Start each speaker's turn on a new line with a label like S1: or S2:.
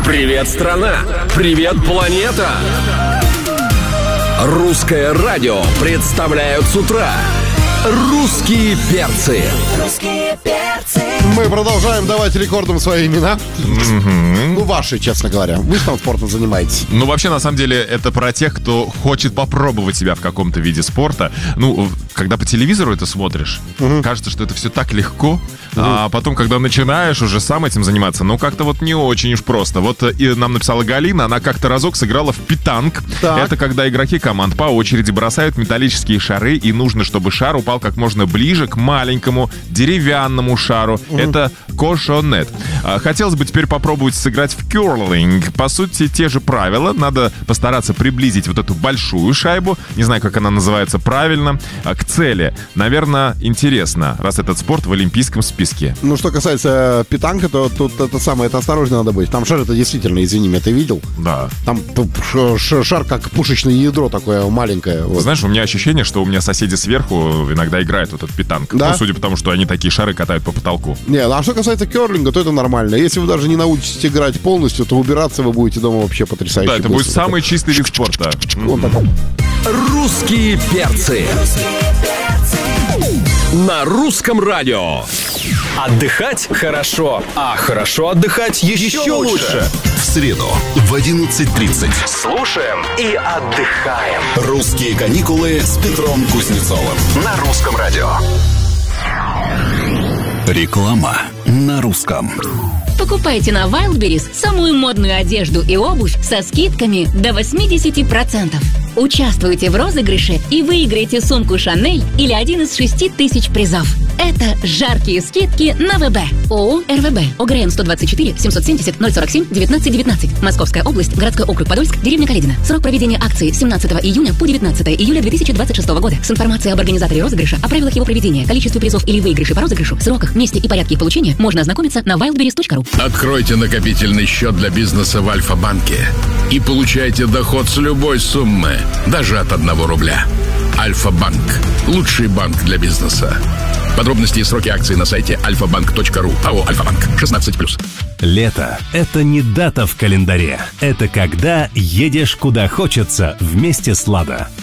S1: Привет, страна! Привет, планета! Русское радио представляют с утра «Русские перцы».
S2: Русские перцы.
S3: Мы продолжаем давать рекордам свои имена. Ну, ваши, честно говоря. Вы там спортом занимаетесь.
S4: Ну, вообще, на самом деле, это про тех, кто хочет попробовать себя в каком-то виде спорта. Ну, когда по телевизору это смотришь, кажется, что это все так легко. А потом, когда начинаешь уже сам этим заниматься, ну, как-то вот не очень уж просто. Вот и нам написала Галина, она как-то разок сыграла в питанг.
S3: Так.
S4: Это когда игроки команд по очереди бросают металлические шары, и нужно, чтобы шар упал как можно ближе к маленькому деревянному шару. Это кошонет. Хотелось бы теперь попробовать сыграть в кёрлинг. По сути, те же правила. Надо постараться приблизить вот эту большую шайбу, не знаю, как она называется правильно, к цели. Наверное, интересно, раз этот спорт в олимпийском списке.
S3: Ну, что касается питанга, то тут это осторожно надо быть. Там шар это действительно, извини меня, ты видел?
S4: Да.
S3: Там шар как пушечное ядро такое маленькое. Вот.
S4: Знаешь, у меня ощущение, что у меня соседи сверху иногда играют вот этот питанг.
S3: Да?
S4: Ну, судя по тому, что они такие шары катают по потолку.
S3: Не, а что касается керлинга, то это нормально. Если вы даже не научитесь играть полностью, то убираться вы будете дома вообще потрясающе.
S4: Да, это будет
S3: быстро.
S4: самый чистый вид спорта.
S3: Вот так.
S1: «Русские перцы» на русском радио. Отдыхать хорошо, а хорошо отдыхать еще лучше.
S5: В среду в 11:30.
S1: Слушаем и отдыхаем.
S5: Русские каникулы с Петром Кузнецовым. На русском радио. Реклама на русском.
S6: Покупайте на Wildberries самую модную одежду и обувь со скидками до 80%. Участвуйте в розыгрыше и выиграйте сумку Шанель или один из 6000 призов. Это жаркие скидки на ВБ. ООО «РВБ». ОГРН 124 770 047 1919. Московская область, городской округ Подольск, деревня Каледино. Срок проведения акции с 17 июня по 19 июля 2026 года. С информацией об организаторе розыгрыша, о правилах его проведения, количестве призов или выигрышей по розыгрышу, сроках, месте и порядке их получения можно ознакомиться на wildberries.ru.
S7: Откройте накопительный счет для бизнеса в Альфа-банке и получайте доход с любой суммы, даже от 1 рубля. Альфа-банк. Лучший банк для бизнеса. Подробности и сроки акций на сайте alfabank.ru. АО «Альфа-банк». 16+.
S8: Лето – это не дата в календаре. Это когда едешь куда хочется вместе с «Лада».